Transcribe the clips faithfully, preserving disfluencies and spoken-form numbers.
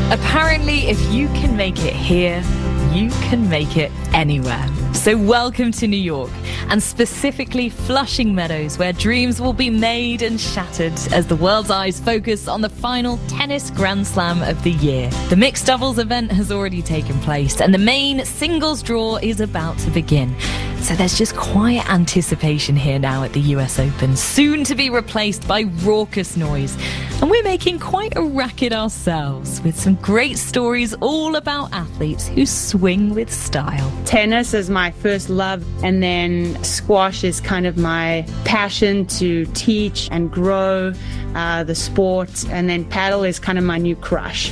Apparently, if you can make it here, you can make it anywhere. So welcome to New York, and specifically Flushing Meadows, where dreams will be made and shattered as the world's eyes focus on the final tennis Grand Slam of the year. The mixed doubles event has already taken place, and the main singles draw is about to begin. So there's just quiet anticipation here now at the U S Open, soon to be replaced by raucous noise. And we're making quite a racket ourselves, with some great stories all about athletes who swing with style. Tennis is my first love, and then squash is kind of my passion to teach and grow uh, the sport, and then paddle is kind of my new crush.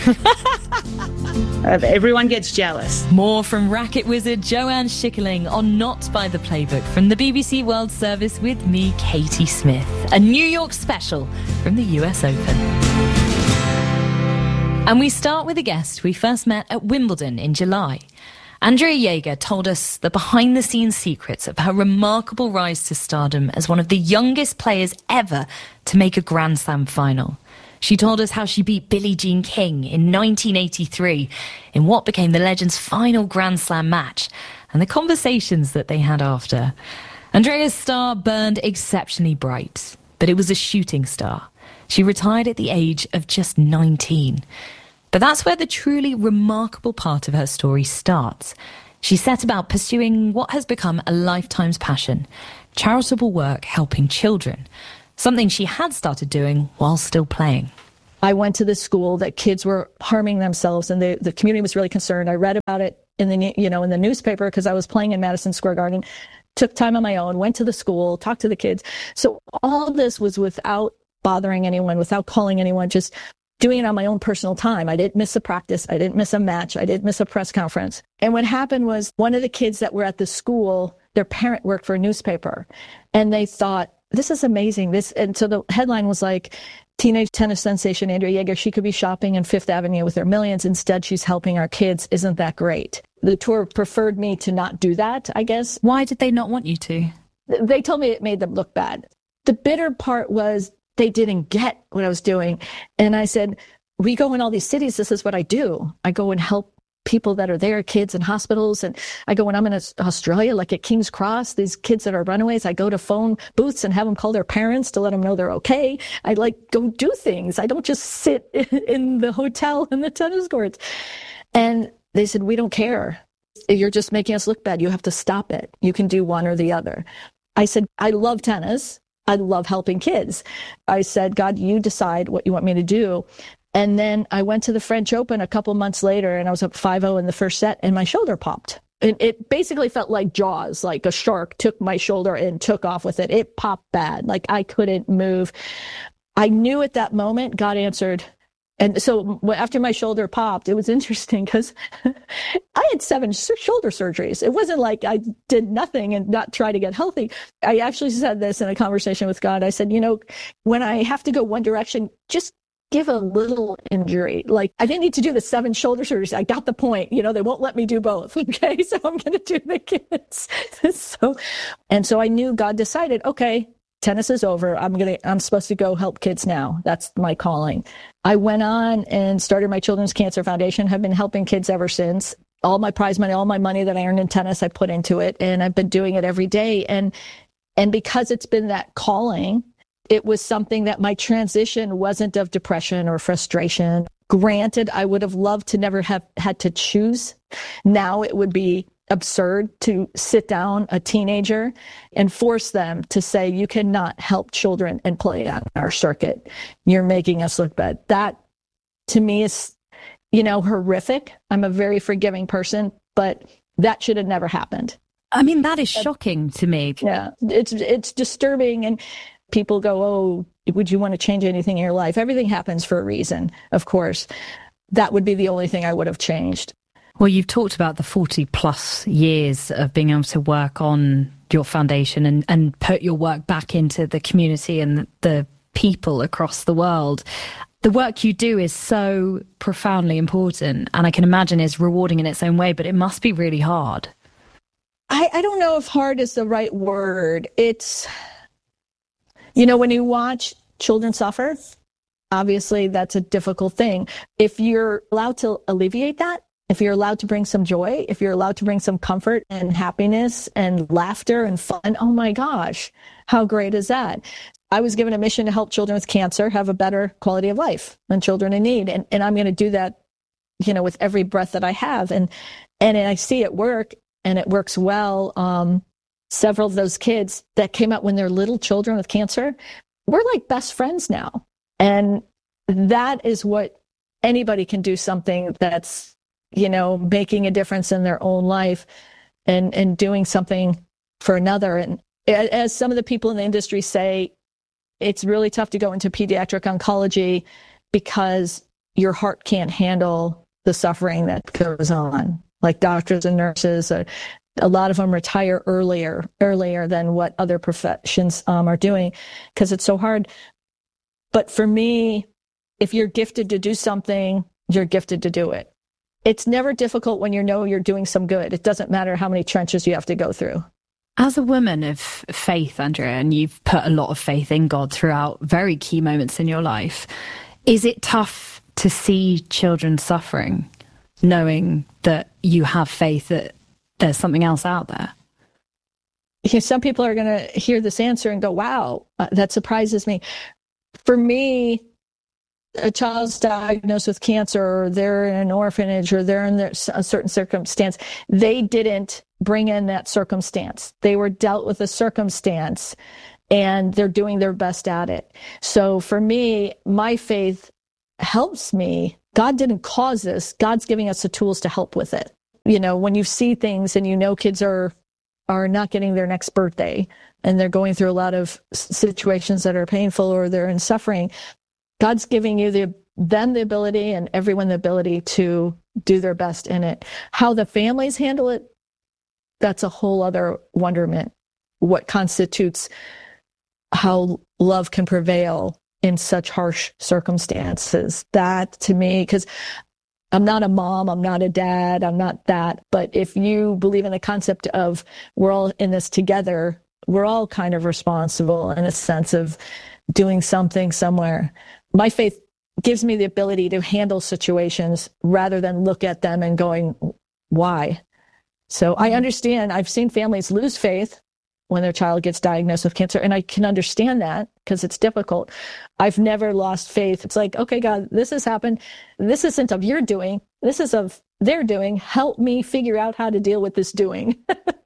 uh, everyone gets jealous. More from racket wizard Joanne Schickerling on Not by the Playbook from the B B C World Service with me, Katie Smith. A New York special from the U S Open. And we start with a guest we first met at Wimbledon in July. Andrea Jaeger told us the behind-the-scenes secrets of her remarkable rise to stardom as one of the youngest players ever to make a Grand Slam final. She told us how she beat Billie Jean King in nineteen eighty-three in what became the legend's final Grand Slam match, and the conversations that they had after. Andrea's star burned exceptionally bright, but it was a shooting star. She retired at the age of just nineteen. But that's where the truly remarkable part of her story starts. She set about pursuing what has become a lifetime's passion, charitable work helping children, something she had started doing while still playing. I went to this school that kids were harming themselves, and the, the community was really concerned. I read about it in the, you know, in the newspaper because I was playing in Madison Square Garden, took time on my own, went to the school, talked to the kids. So all this was without bothering anyone, without calling anyone, just doing it on my own personal time. I didn't miss a practice. I didn't miss a match. I didn't miss a press conference. And what happened was one of the kids that were at the school, their parent worked for a newspaper, and they thought, this is amazing. This, and so the headline was like, teenage tennis sensation Andrea Jaeger, she could be shopping in Fifth Avenue with her millions. Instead, she's helping our kids. Isn't that great? The tour preferred me to not do that, I guess. Why did they not want you to? They told me it made them look bad. The bitter part was they didn't get what I was doing. And I said, we go in all these cities. This is what I do. I go and help people that are there, kids in hospitals. And I go when I'm in Australia, like at King's Cross, these kids that are runaways, I go to phone booths and have them call their parents to let them know they're okay. I like go do things. I don't just sit in the hotel in the tennis courts. And they said, we don't care. You're just making us look bad. You have to stop it. You can do one or the other. I said, I love tennis. I love helping kids. I said, God, you decide what you want me to do. And then I went to the French Open a couple months later, and I was up five oh in the first set, and my shoulder popped. It, it basically felt like Jaws, like a shark took my shoulder and took off with it. It popped bad. Like I couldn't move. I knew at that moment God answered. And so after my shoulder popped, it was interesting because I had seven shoulder surgeries. It wasn't like I did nothing and not try to get healthy. I actually said this in a conversation with God. I said, you know, when I have to go one direction, just give a little injury. Like I didn't need to do the seven shoulder surgeries. I got the point. You know, they won't let me do both. Okay. So I'm going to do the kids. so, and so I knew God decided, okay, tennis is over. I'm going to, I'm supposed to go help kids now. That's my calling. I went on and started my Children's Cancer Foundation, have been helping kids ever since. All my prize money, all my money that I earned in tennis, I put into it, and I've been doing it every day. And, and because it's been that calling, it was something that my transition wasn't of depression or frustration. Granted, I would have loved to never have had to choose. Now it would be absurd to sit down a teenager and force them to say, you cannot help children and play on our circuit. You're making us look bad. That to me is, you know, horrific. I'm a very forgiving person, but that should have never happened. I mean, that is shocking to me. Yeah, it's, it's disturbing. And people go, oh, would you want to change anything in your life? Everything happens for a reason, of course. That would be the only thing I would have changed. Well, you've talked about the forty plus years of being able to work on your foundation and, and put your work back into the community and the, the people across the world. The work you do is so profoundly important, and I can imagine is rewarding in its own way, but it must be really hard. I, I don't know if hard is the right word. It's, you know, when you watch children suffer, obviously that's a difficult thing. If you're allowed to alleviate that, if you're allowed to bring some joy, if you're allowed to bring some comfort and happiness and laughter and fun, oh my gosh, how great is that? I was given a mission to help children with cancer have a better quality of life and children in need. And, and I'm going to do that, you know, with every breath that I have. And, and I see it work, and it works well. Um, several of those kids that came out when they're little children with cancer, we're like best friends now. And that is what anybody can do, something that's, you know, making a difference in their own life and, and doing something for another. And as some of the people in the industry say, it's really tough to go into pediatric oncology because your heart can't handle the suffering that goes on. Like doctors and nurses, uh, a lot of them retire earlier, earlier than what other professions um, are doing because it's so hard. But for me, if you're gifted to do something, you're gifted to do it. It's never difficult when you know you're doing some good. It doesn't matter how many trenches you have to go through. As a woman of faith, Andrea, and you've put a lot of faith in God throughout very key moments in your life, is it tough to see children suffering, knowing that you have faith that there's something else out there? You know, some people are going to hear this answer and go, wow, uh, that surprises me. For me, a child's diagnosed with cancer, or they're in an orphanage, or they're in a certain circumstance, they didn't bring in that circumstance. They were dealt with a circumstance, and they're doing their best at it. So for me, my faith helps me. God didn't cause this. God's giving us the tools to help with it. You know, when you see things and you know kids are are not getting their next birthday, and they're going through a lot of situations that are painful, or they're in suffering, God's giving you the them the ability and everyone the ability to do their best in it. How the families handle it, that's a whole other wonderment. What constitutes how love can prevail in such harsh circumstances. That, to me, because I'm not a mom, I'm not a dad, I'm not that. But if you believe in the concept of we're all in this together, we're all kind of responsible in a sense of doing something somewhere. My faith gives me the ability to handle situations rather than look at them and going, why? So I understand. I've seen families lose faith when their child gets diagnosed with cancer, and I can understand that because it's difficult. I've never lost faith. It's like, okay, God, this has happened. This isn't of your doing. This is of their doing. Help me figure out how to deal with this doing.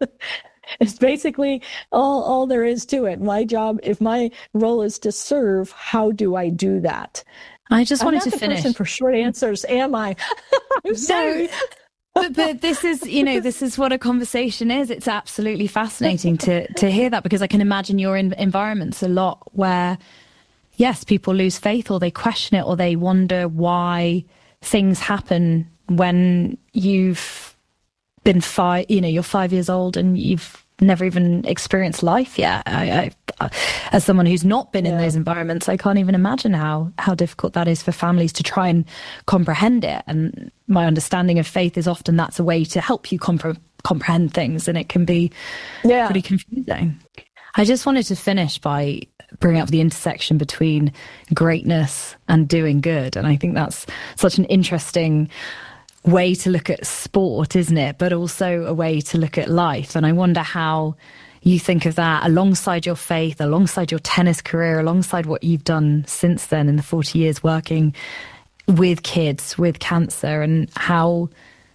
It's basically all, all there is to it. My job, if my role is to serve, how do I do that? I just wanted I'm not to the finish. person for short answers, am I? I'm sorry. but, but this is, you know, this is what a conversation is. It's absolutely fascinating to to hear that, because I can imagine you're in environments a lot where, yes, people lose faith, or they question it, or they wonder why things happen when you've been five, you know, you're five years old and you've never even experienced life yet. I, I, as someone who's not been yeah. in those environments, I can't even imagine how, how difficult that is for families to try and comprehend it. And my understanding of faith is often that's a way to help you compre- comprehend things, and it can be yeah. pretty confusing. I just wanted to finish by bringing up the intersection between greatness and doing good. And I think that's such an interesting way to look at sport, isn't it? But also a way to look at life. And I wonder how you think of that alongside your faith, alongside your tennis career, alongside what you've done since then in the forty years working with kids with cancer, and how,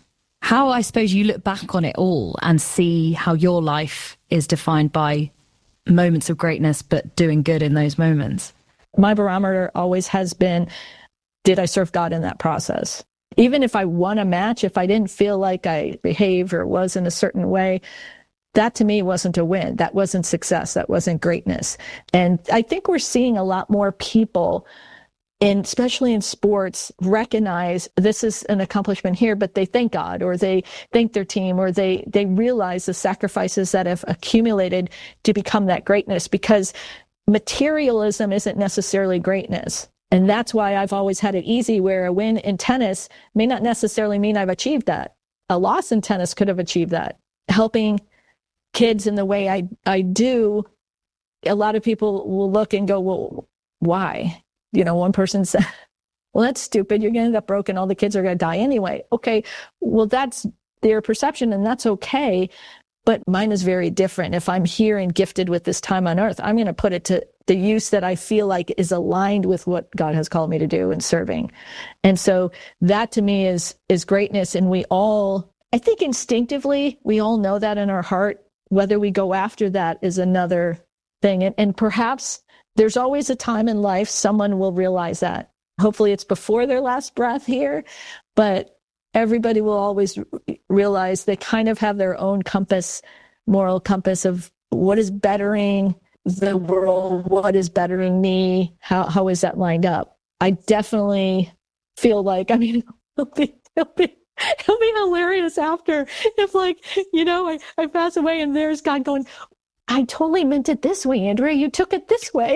how I suppose you look back on it all and see how your life is defined by moments of greatness, but doing good in those moments. My barometer always has been, did I serve God in that process? Even if I won a match, if I didn't feel like I behaved or was in a certain way, that to me wasn't a win. That wasn't success. That wasn't greatness. And I think we're seeing a lot more people, in, especially in sports, recognize this is an accomplishment here, but they thank God, or they thank their team, or they, they realize the sacrifices that have accumulated to become that greatness, because materialism isn't necessarily greatness. And that's why I've always had it easy, where a win in tennis may not necessarily mean I've achieved that. A loss in tennis could have achieved that. Helping kids in the way I, I do, a lot of people will look and go, well, why? you know, one person said, well, that's stupid. You're going to end up broke and all the kids are going to die anyway. Okay, well, that's their perception and that's okay. But mine is very different. If I'm here and gifted with this time on earth, I'm going to put it to the use that I feel like is aligned with what God has called me to do in serving. And so that to me is, is greatness. And we all, I think instinctively, we all know that in our heart. Whether we go after that is another thing. And, and perhaps there's always a time in life someone will realize that. Hopefully it's before their last breath here, but everybody will always realize they kind of have their own compass, moral compass of what is bettering the world, what is bettering me, how how is that lined up? I definitely feel like, I mean, it'll be, it'll be, it'll be hilarious after if, like, you know, I, I pass away and there's God going, I totally meant it this way, Andrea. You took it this way.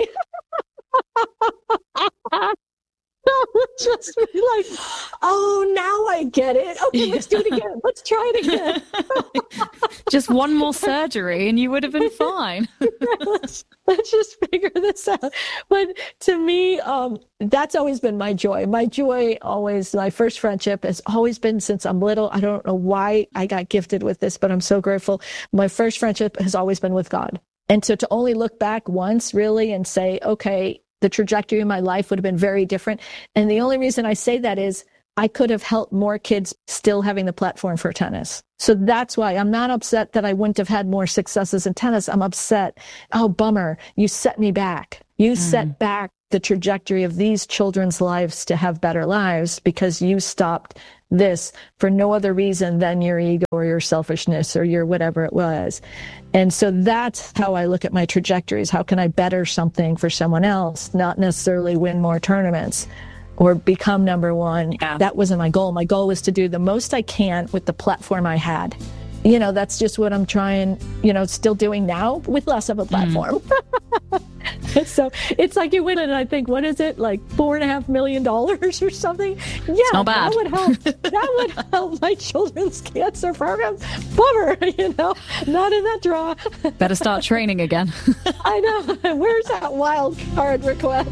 Just be like, oh, now I get it. Okay, yeah. Let's do it again. Let's try it again. Just one more surgery and you would have been fine. let's, let's just figure this out. But to me, um, that's always been my joy. My joy always, my first friendship has always been since I'm little. I don't know why I got gifted with this, but I'm so grateful. My first friendship has always been with God. And so to only look back once really and say, okay, the trajectory of my life would have been very different. And the only reason I say that is I could have helped more kids still having the platform for tennis. So that's why I'm not upset that I wouldn't have had more successes in tennis. I'm upset. Oh, bummer. You set me back. You mm. set back the trajectory of these children's lives to have better lives because you stopped this for no other reason than your ego or your selfishness or your whatever it was. And so that's how I look at my trajectories. How can I better something for someone else, not necessarily win more tournaments or become number one? Yeah. That wasn't my goal. My goal was to do the most I can with the platform I had. You know, that's just what I'm trying, you know, still doing now with less of a platform. Mm. So it's like you win it and I think, what is it? Like four and a half million dollars or something? Yeah, it's not bad. That would help. That would help my children's cancer program. Bummer, you know, not in that draw. Better start training again. I know. Where's that wild card request?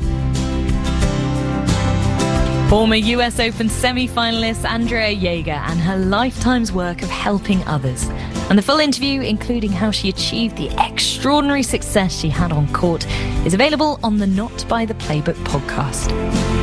Former U S Open semi-finalist Andrea Jaeger and her lifetime's work of helping others. And the full interview, including how she achieved the extraordinary success she had on court, is available on the Not by the Playbook podcast.